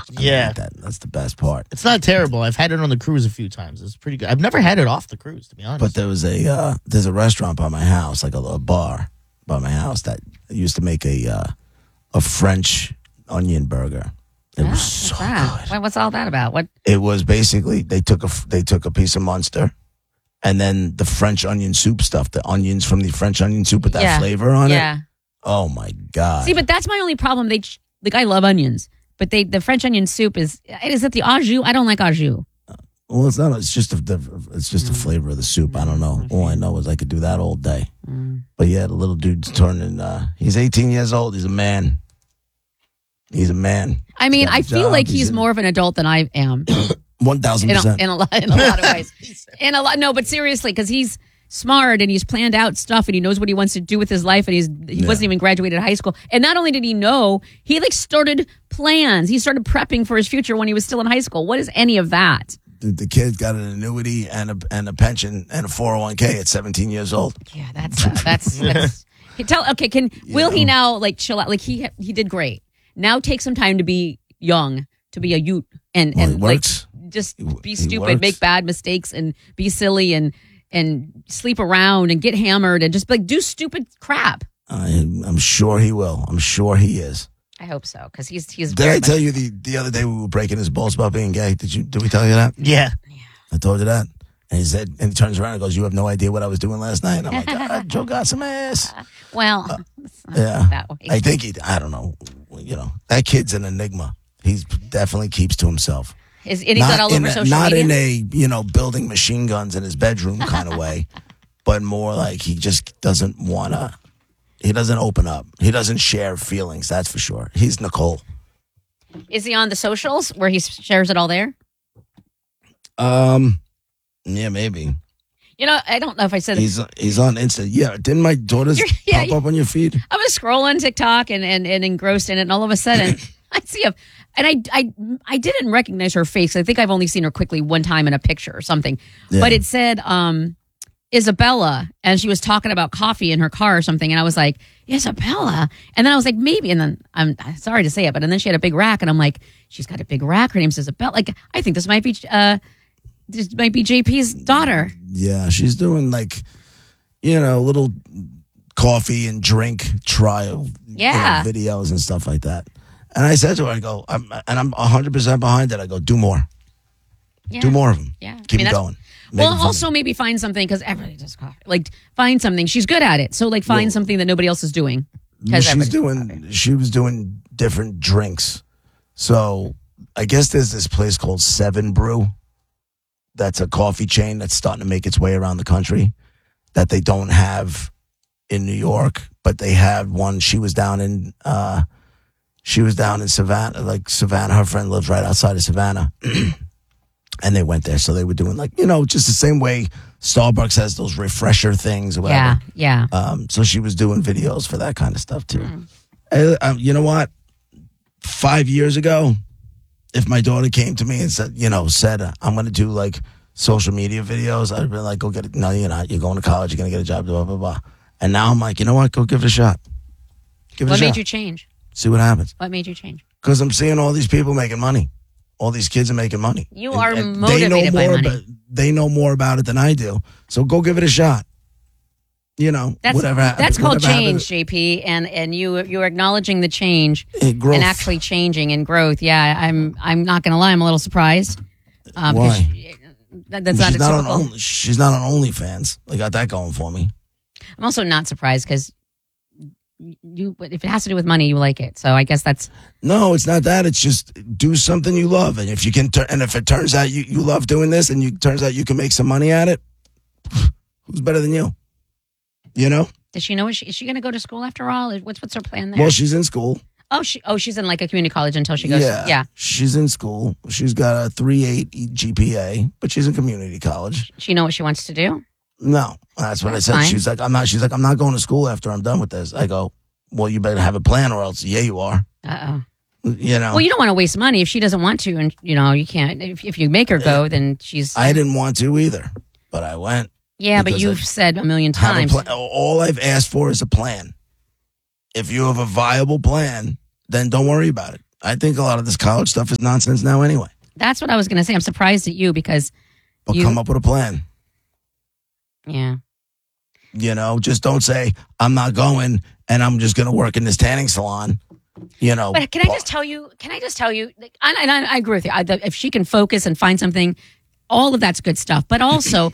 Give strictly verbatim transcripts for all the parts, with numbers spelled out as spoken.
I Yeah. like that. That's the best part. It's not terrible. I've had it on the cruise a few times. It's pretty good. I've never had it off the cruise, to be honest. But there was a uh, there's a restaurant by my house, like a, a bar by my house that used to make a uh, a French onion burger. It Oh, was so what's that? good. What- What's all that about? What? It was basically they took a they took a piece of Munster, and then the French onion soup stuff, the onions from the French onion soup with that Yeah. flavor on Yeah. it. Oh my god! See, but that's my only problem. They ch- like I love onions, but they the French onion soup is is it the au jus? I don't like au jus. Well, it's not. It's just a, the it's just the flavor of the soup. I don't know. All I know is I could do that all day. Mm. But yeah, the little dude's turning. Uh, he's eighteen years old. He's a man. He's a man. I mean, got a I feel job. like He's he's in- more of an adult than I am One thousand in a, percent. in a lot in a lot of ways. In a lot, no, but seriously, because he's smart and he's planned out stuff and he knows what he wants to do with his life and he's he Yeah. wasn't even graduated high school. And not only did he know, he like started plans. He started prepping for his future when he was still in high school. What is any of that? The, the kid got an annuity and a and a pension and a four hundred one k at seventeen years old. Yeah, that's uh, that's. that's he tell okay. Can will he now like chill out? Like he he did great. Now take some time to be young, to be a youth, and Well, and he like works. just He- be he stupid, works. make bad mistakes, and be silly, and and sleep around, and get hammered, and just like do stupid crap. I, I'm sure he will. I'm sure he is. I hope so because he's he's. Did very I tell much- you the, the other day we were breaking his balls about being gay? Did you? Did we tell you that? yeah. I told you that. And he said, and he turns around and goes, "You have no idea what I was doing last night." And I'm like, God, Joe got some ass. Well, it's not Uh, Yeah, that way. I think he. I don't know. You know, that kid's an enigma. He definitely keeps to himself. Is and he's not all in over a, social not media. in a you know building machine guns in his bedroom kind of way, but more like he just doesn't wanna. He doesn't open up. He doesn't share feelings. That's for sure. He's Nicole. Is he on the socials where he shares it all there? Um, yeah, maybe. You know, I don't know if I said it. He's he's on Insta. Yeah, didn't my daughters You're- yeah, pop you- up on your feed? I was scrolling TikTok and, and, and engrossed in it, and all of a sudden I see a, and I, I, I didn't recognize her face. I think I've only seen her quickly one time in a picture or something. Yeah. But it said um, Isabella, and she was talking about coffee in her car or something, and I was like, Isabella. And then I was like, maybe, and then I'm sorry to say it, but and then she had a big rack, and I'm like, she's got a big rack. Her name's Isabella. Like, I think this might be, uh, this might be J P's daughter. Yeah, she's doing like, you know, little coffee and drink trial you know, Yeah. videos and stuff like that. And I said to her, I go, I'm, and I'm one hundred percent behind it. I go, do more. Yeah. Do more of them. Yeah. I Keep mean, it that's- going. Make Well, it funny. also maybe find something because everybody does coffee. Like find something. She's good at it. So like find Well- something that nobody else is doing. Well, 'Cause she's everybody- doing, she was doing different drinks. So I guess there's this place called Seven Brew. That's a coffee chain that's starting to make its way around the country that they don't have in New York, but they had one. She was down in, uh, she was down in Savannah, like Savannah. Her friend lives right outside of Savannah. And they went there. So they were doing like, you know, just the same way Starbucks has those refresher things or whatever. Yeah, yeah. Um, so she was doing videos for that kind of stuff too. Uh, um, you know what? Five years ago, if my daughter came to me and said, you know, said, uh, I'm going to do like social media videos, I'd be like, go get it. No, you're not. You're going to college. You're going to get a job, blah, blah, blah. And now I'm like, you know what? Go give it a shot. Give it What a made shot. you change? See what happens. What made you change? Because I'm seeing all these people making money. All these kids are making money. You And- are and motivated they know by more money. About, they know more about it than I do. So go give it a shot. You know, That's whatever. that's called whatever change, happens, J P, and and you you're acknowledging the change eh, growth. and actually changing and growth. Yeah, I'm I'm not gonna lie, I'm a little surprised. Um, 'cause Why? she- that, that's not she's a not on typical. only, she's not on OnlyFans. They got that going for me. I'm also not surprised because you if it has to do with money, you like it. So I guess that's No, it's not that. It's just do something you love, and if you can, tur- and if it turns out you, you love doing this, and you turns out you can make some money at it, who's better than you? You know. does she know? Is she, is she going to go to school after all? What's what's her plan there? Well, she's in school. oh, she oh she's in like a community college until she goes. yeah, yeah. She's in school. She's got a three eight G P A, but she's in community college. She know what she wants to do. No, that's what That's I said. fine. She's like, I'm not. She's like, I'm not going to school after I'm done with this. I go, well, you better have a plan, or else, yeah, you are. Uh oh. You know. Well, you don't want to waste money if she doesn't want to, and you know you can't. If, if you make her go, then she's. I didn't want to either, but I went. yeah, but because you've I said a million Have a times. pla- all I've asked for is a plan. If you have a viable plan, then don't worry about it. I think a lot of this college stuff is nonsense now anyway. That's what I was going to say. I'm surprised at you because But you, come up with a plan. yeah. You know, just don't say, I'm not going and I'm just going to work in this tanning salon. You know. But can I just tell you, can I just tell you, like, and, and I, I agree with you. I, the, if she can focus and find something, all of that's good stuff. But also,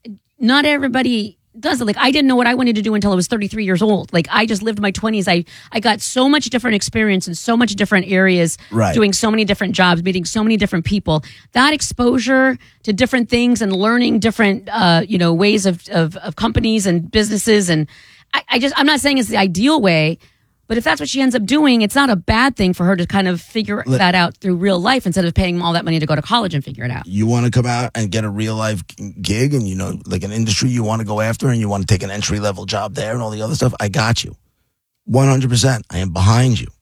not everybody does it. Like, I didn't know what I wanted to do until I was thirty-three years old. Like, I just lived my twenties. I, I got so much different experience in so much different areas, Right. doing so many different jobs, meeting so many different people. That exposure to different things and learning different, uh, you know, ways of, of, of companies and businesses. And I, I just, I'm not saying it's the ideal way, but if that's what she ends up doing, it's not a bad thing for her to kind of figure Let- that out through real life instead of paying all that money to go to college and figure it out. You want to come out and get a real life gig and, you know, like an industry you want to go after and you want to take an entry level job there and all the other stuff. I got you. one hundred percent. I am behind you.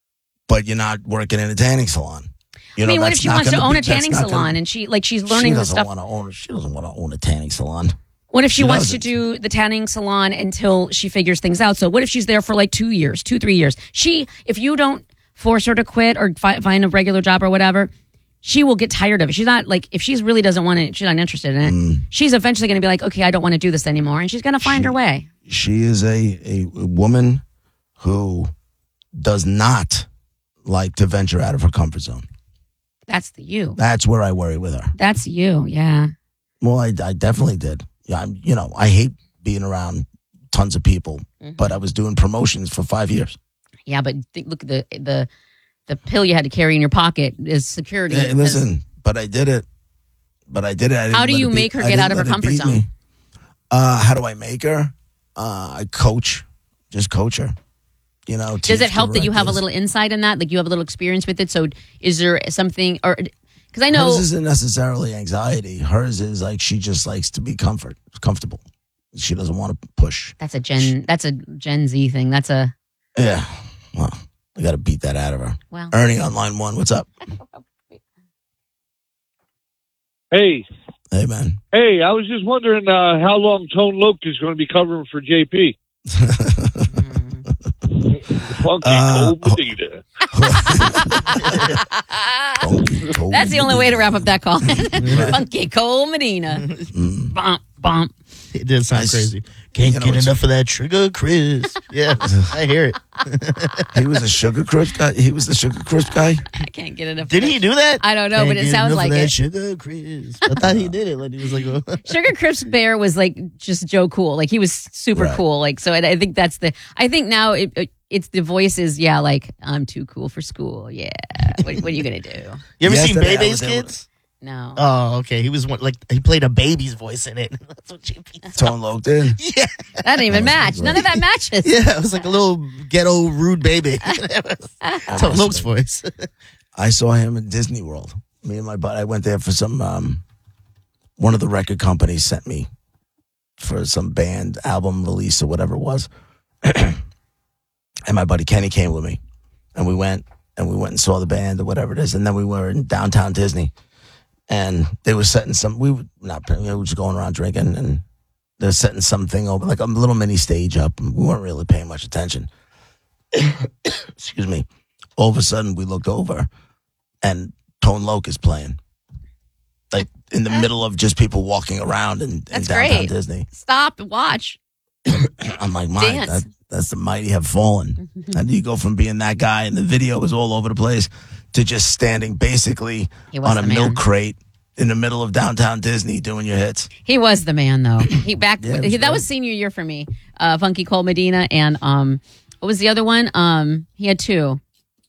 But you're not working in a tanning salon. You I know, mean, what that's if she not wants to gonna own be- a that's tanning not gonna- salon and she like she's learning she the doesn't stuff? Want to own, she doesn't want to own a tanning salon. What if she, She wants to doesn't. do the tanning salon until she figures things out? So what if she's there for like two years, two, three years? She, if you don't force her to quit or fi- find a regular job or whatever, she will get tired of it. She's not like, if she really doesn't want it, she's not interested in it. Mm. She's eventually going to be like, okay, I don't want to do this anymore. And she's going to find She- her way. She is a, a woman who does not like to venture out of her comfort zone. That's the you. That's where I worry with her. That's you. Yeah. Well, I, I definitely did. Yeah, I'm, you know, I hate being around tons of people, Mhm. but I was doing promotions for five years. Yeah. But th- look, the, the, the pill you had to carry in your pocket is security. Hey, listen, but I did it. But I did it. I didn't How do let you it beat- make her I get didn't out of her let it comfort beat zone? me. Uh, how do I make her? Uh, I coach, just coach her. You know, Does teach it help that you have a directives. little insight in that? Like you have a little experience with it? So is there something, or because I know. Hers isn't necessarily anxiety. Hers is like she just likes to be comfort, comfortable. She doesn't want to push. That's a Gen. That's a Gen Z thing. That's a Yeah. Well, I got to beat that out of her. well. Ernie on line one. What's up? Hey, Hey, man. hey, I was just wondering uh, how long Tone Loc is going to be covering for J P. Funky Uh, Cold Medina. Funky cold. That's the only way to wrap up that call. Funky Cole Medina. Mm. Bump, bump. It did sound Nice. crazy. Can't You know get what's- enough of that sugar, Chris. Yeah, I hear it. He was a sugar crisp guy. He was the sugar crisp guy. I can't get enough. Did he do that? I don't know, Can't but it get sounds enough like of that it. Sugar, Chris. I thought he did it. Like he was like, oh. Sugar Crisp Bear was like just Joe Cool. Like he was super Right. cool. Like so, I, I think that's the. I think now it, it it's the voice is yeah. Like I'm too cool for school. Yeah. What, what are you gonna do? You ever seen Yesterday I Bebe's was able to- Kids? No. Oh, okay. He was one, like he played a baby's voice in it. That's what J P. Tone Loc did. Yeah, That didn't even match. None of that matches. yeah. It was like a little ghetto rude baby. Tone Loc's voice. I saw him in Disney World. Me and my buddy. I went there for some. Um, one of the record companies sent me for some band album release or whatever it was, and my buddy Kenny came with me, and we went and we went and saw the band or whatever it is, and then we were in downtown Disney, and they were setting some. We were not. We were just going around drinking, and they're setting something over, like a little mini stage up. And we weren't really paying much attention. Excuse me. All of a sudden, we looked over, and Tone Loc is playing, like in the middle of just people walking around in, in That's downtown great. Disney. Stop. Watch. I'm like, my, Dance. that, that's the mighty have fallen. How do you go from being that guy, and the video was all over the place, to just standing basically He was on a the milk man. crate in the middle of downtown Disney doing your hits? He was the man, though. He back Yeah, it was he, that great. was senior year for me. Uh, Funky Cole Medina and um, what was the other one? Um, he had two.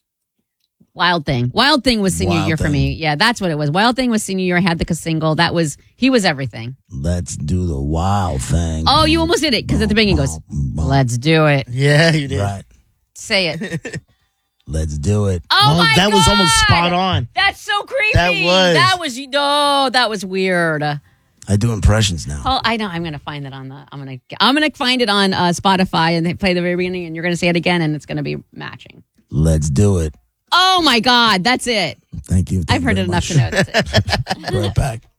Wild Thing. Wild Thing was senior Wild year for Thing. me. Yeah, that's what it was. Wild Thing was senior year. I had the single. That was he was everything. Let's do the wild thing. Oh, you almost did it because at the beginning he goes, "Let's do it." Yeah, you did. Right. Say it. Let's do it. Oh, Oh, my that god, was almost spot on. That's so creepy. That was. That was no. That was weird. I do impressions now. Oh, I know. I'm gonna find it on the. I'm gonna. I'm gonna find it on uh, Spotify and they play the very beginning, and you're gonna say it again, and it's gonna be matching. Let's do it. Oh my God, that's it. Thank you. Thank I've you heard very it enough much. to know that's it. Right back.